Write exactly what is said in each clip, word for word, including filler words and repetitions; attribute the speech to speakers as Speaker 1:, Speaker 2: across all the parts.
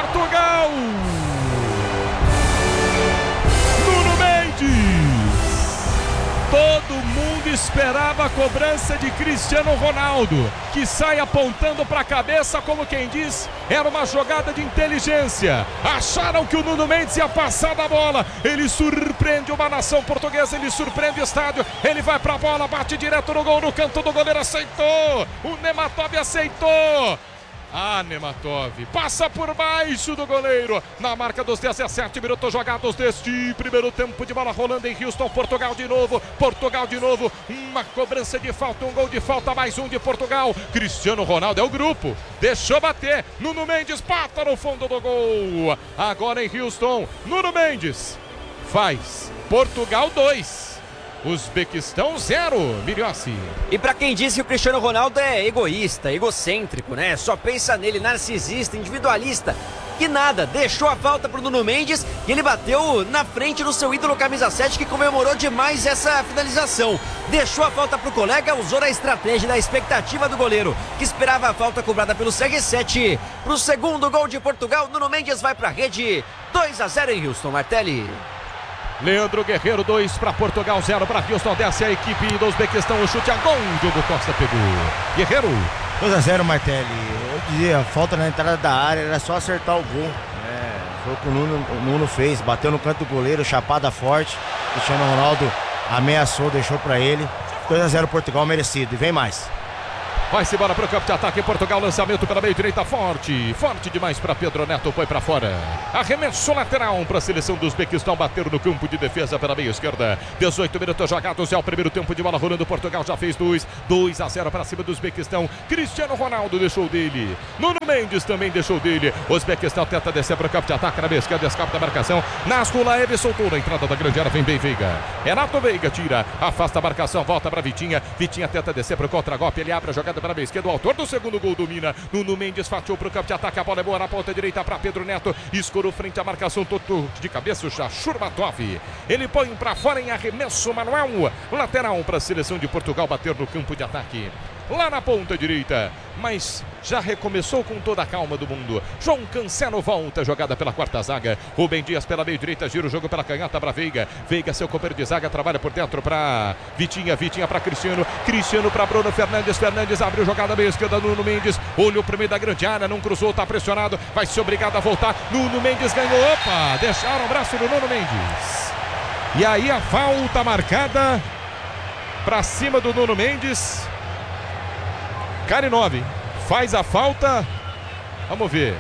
Speaker 1: Portugal! Nuno Mendes! Todo mundo esperava a cobrança de Cristiano Ronaldo, que sai apontando para a cabeça, como quem diz, era uma jogada de inteligência. Acharam que o Nuno Mendes ia passar da bola. Ele surpreende uma nação portuguesa, ele surpreende o estádio. Ele vai para a bola, bate direto no gol, no canto do goleiro, aceitou. O Nematov aceitou. Ah, Nematov, passa por baixo do goleiro, na marca dos dezessete minutos jogados deste primeiro tempo de bola rolando em Houston. Portugal de novo, Portugal de novo, uma cobrança de falta, um gol de falta, mais um de Portugal. Cristiano Ronaldo é o grupo, deixou bater, Nuno Mendes bata no fundo do gol. Agora em Houston, Nuno Mendes faz Portugal dois. Uzbequistão zero, Miriossi.
Speaker 2: E pra quem disse que o Cristiano Ronaldo é egoísta, egocêntrico, né? Só pensa nele, narcisista, individualista, que nada, deixou a falta pro Nuno Mendes e ele bateu na frente do seu ídolo camisa sete, que comemorou demais essa finalização. Deixou a falta pro colega, usou a estratégia da expectativa do goleiro, que esperava a falta cobrada pelo C R sete. Pro segundo gol de Portugal, Nuno Mendes vai pra rede, dois a zero em Houston, Martelli.
Speaker 1: Leandro Guerreiro, dois para Portugal, zero para Houston. Desce a equipe do Uzbequistão, o chute a gol. Diogo Costa pegou. Guerreiro.
Speaker 3: dois a zero, Martelli. Eu dizia, falta na entrada da área, era só acertar o gol. É, foi o que o Nuno, o Nuno fez, bateu no canto do goleiro, chapada forte. Cristiano Ronaldo ameaçou, deixou para ele. dois a zero Portugal, merecido. E vem mais.
Speaker 1: Vai-se embora para o campo de ataque. Portugal, lançamento pela meio direita, forte. Forte demais para Pedro Neto, foi para fora. Arremesso lateral para a seleção do Uzbequistão. Bater no campo de defesa pela meia esquerda. dezoito minutos jogados, é o primeiro tempo de bola rolando. Portugal já fez dois. dois a zero para cima do Uzbequistão. Cristiano Ronaldo deixou dele. Nuno Mendes também deixou dele. O Uzbequistão tenta descer para o campo de ataque na meia esquerda. Escapa da marcação. Nasculaev soltou na entrada da grande área. Vem bem Veiga. Renato Veiga tira. Afasta a marcação. Volta para Vitinha. Vitinha tenta descer para o contra-golpe. Ele abre a jogada para a meia esquerda. O autor do segundo gol domina. Nuno Mendes fatiou para o campo de ataque. A bola é boa na ponta direita para Pedro Neto. Escorou frente à marcação. Toto de cabeça. Já Shurbatov. Ele põe para fora em arremesso manual. Lateral para a seleção de Portugal bater no campo de ataque. Lá na ponta direita, mas já recomeçou com toda a calma do mundo. João Cancelo volta, jogada pela quarta zaga. Rubem Dias pela meio direita, gira o jogo pela canhota para Veiga. Veiga, seu companheiro de zaga, trabalha por dentro para Vitinha. Vitinha para Cristiano. Cristiano para Bruno Fernandes. Fernandes abriu jogada meia esquerda. Nuno Mendes olhou para o meio da grande área, não cruzou, está pressionado, vai ser obrigado a voltar. Nuno Mendes ganhou. Opa, deixaram o braço do Nuno Mendes. E aí a falta marcada para cima do Nuno Mendes. Karinov faz a falta. Vamos ver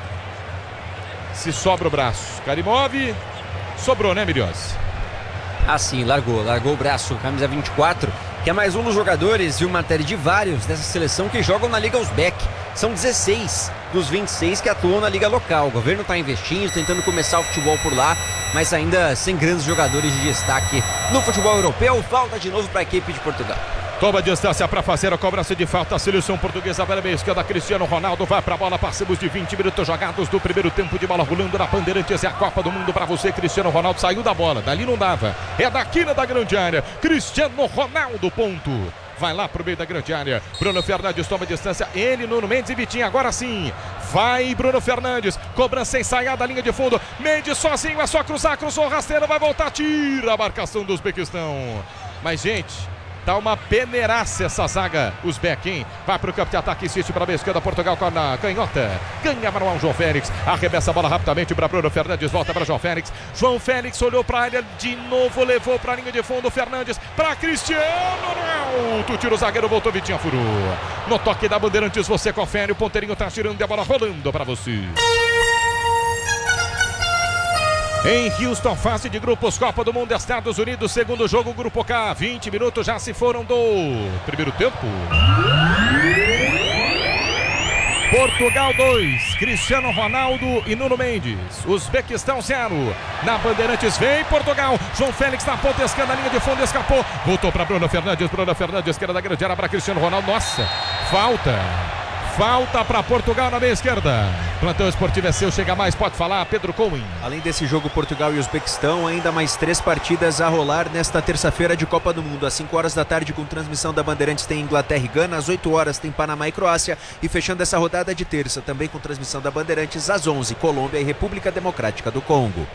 Speaker 1: se sobra o braço. Karimov sobrou, né, Mirios?
Speaker 2: Assim, largou, largou o braço, camisa vinte e quatro, que é mais um dos jogadores e uma série de vários dessa seleção que jogam na Liga Uzbek. São dezesseis dos vinte e seis que atuam na Liga Local. O governo está investindo, tentando começar o futebol por lá, mas ainda sem grandes jogadores de destaque no futebol europeu. Falta de novo para a equipe de Portugal.
Speaker 1: Toma distância para fazer a cobrança de falta. A seleção portuguesa pela meia esquerda. Cristiano Ronaldo vai para a bola. Passamos de vinte minutos jogados do primeiro tempo de bola rolando na Bandeirantes. É a Copa do Mundo para você. Cristiano Ronaldo saiu da bola. Dali não dava. É da quina da grande área. Cristiano Ronaldo, ponto. Vai lá pro meio da grande área. Bruno Fernandes toma distância. Ele, Nuno Mendes e Vitinho. Agora sim. Vai Bruno Fernandes. Cobrança ensaiada, linha de fundo. Mendes sozinho. É só cruzar. Cruzou rasteiro. Vai voltar. Tira a marcação do Uzbequistão. Mas, gente, tá uma peneiraça essa zaga Uzbek, hein? Vai pro campo de ataque, insiste para a esquerda, Portugal com a canhota. Ganha manual João Félix. Arremessa a bola rapidamente para Bruno Fernandes. Volta para João Félix. João Félix olhou para a área de novo, levou para a linha de fundo. Fernandes para Cristiano Ronaldo. Tira o zagueiro, voltou, Vitinho furou. No toque da Bandeirantes, você confere. O ponteirinho tá tirando a bola rolando para você. Em Houston, fase de grupos, Copa do Mundo, Estados Unidos, segundo jogo, Grupo K. vinte minutos já se foram do primeiro tempo. Portugal dois, Cristiano Ronaldo e Nuno Mendes. Uzbequistão zero. Na Bandeirantes vem Portugal. João Félix na ponta esquerda, linha de fundo, escapou. Voltou para Bruno Fernandes. Bruno Fernandes, esquerda da grande área para Cristiano Ronaldo. Nossa, falta. Falta para Portugal na meia esquerda. Plantão esportivo é seu, chega mais, pode falar, Pedro Cohen.
Speaker 2: Além desse jogo Portugal e Uzbequistão, ainda mais três partidas a rolar nesta terça-feira de Copa do Mundo. Às cinco horas da tarde, com transmissão da Bandeirantes, tem Inglaterra e Gana. Às oito horas tem Panamá e Croácia. E fechando essa rodada de terça, também com transmissão da Bandeirantes, às onze, Colômbia e República Democrática do Congo.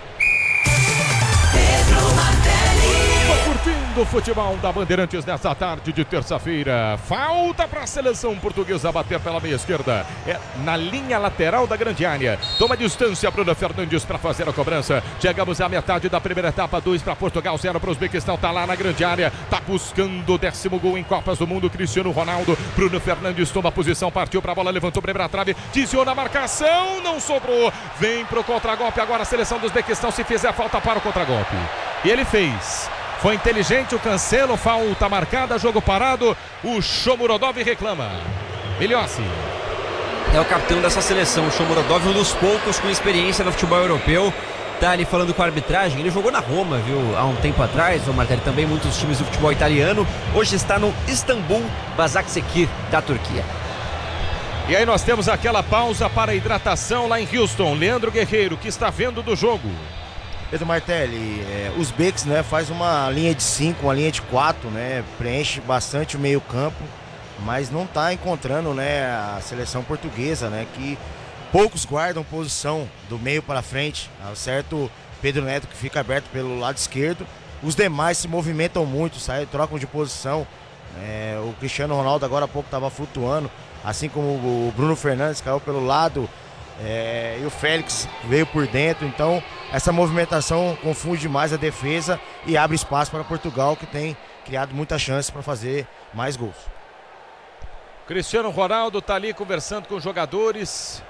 Speaker 1: Curtindo o futebol da Bandeirantes nessa tarde de terça-feira. Falta para a seleção portuguesa bater pela meia esquerda. É na linha lateral da grande área. Toma distância Bruno Fernandes para fazer a cobrança. Chegamos à metade da primeira etapa. dois para Portugal, zero para o Uzbequistão. Tá lá na grande área. Tá buscando o décimo gol em Copas do Mundo. Cristiano Ronaldo. Bruno Fernandes toma posição. Partiu para a bola. Levantou para a trave. Desviou na marcação. Não sobrou. Vem pro contragolpe. Agora a seleção do Uzbequistão. Se fizer falta para o contragolpe. E ele fez. Foi inteligente o Cancelo, falta marcada, jogo parado, o Shomurodov reclama. Milhossi.
Speaker 2: É o capitão dessa seleção, o Shomurodov, um dos poucos com experiência no futebol europeu. Tá ali falando com a arbitragem, ele jogou na Roma, viu, há um tempo atrás, o Martelli também, muitos times do futebol italiano. Hoje está no Istambul Başakşehir da Turquia.
Speaker 1: E aí nós temos aquela pausa para hidratação lá em Houston. Leandro Guerreiro, que está vendo do jogo.
Speaker 3: Pedro Martelli, é, os Bex, né, faz uma linha de cinco, uma linha de quatro, né, preenche bastante o meio campo, mas não está encontrando, né, a seleção portuguesa, né, que poucos guardam posição do meio para frente, certo? Pedro Neto que fica aberto pelo lado esquerdo, os demais se movimentam muito, saem, trocam de posição, é, o Cristiano Ronaldo agora há pouco estava flutuando, assim como o Bruno Fernandes caiu pelo lado. É, e o Félix veio por dentro, então essa movimentação confunde demais a defesa e abre espaço para Portugal, que tem criado muitas chances para fazer mais gols.
Speaker 1: Cristiano Ronaldo está ali conversando com os jogadores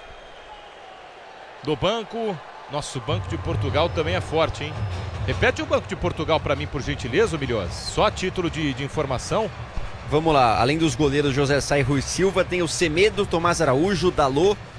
Speaker 1: do banco. Nosso banco de Portugal também é forte, hein? Repete o banco de Portugal para mim, por gentileza, Milhões. Só a título de, de informação.
Speaker 2: Vamos lá, além dos goleiros José Sá e Rui Silva, tem o Semedo, Tomás Araújo, Dalot,